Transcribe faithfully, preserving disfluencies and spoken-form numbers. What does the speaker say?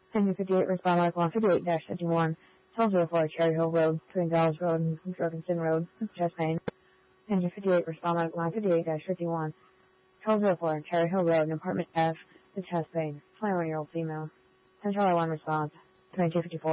Engine fifty-eight, respond like one fifty-eight dash fifty-one, twelve oh four Cherry Hill Road, Twin Dallas Road, and Jorgensen Road, chest pain. Engine fifty-eight, respond like one fifty-eight dash fifty-one, twelve oh four Cherry Hill Road, apartment F, with chest pain, twenty-one-year-old female. ten one response, twenty-two fifty-four.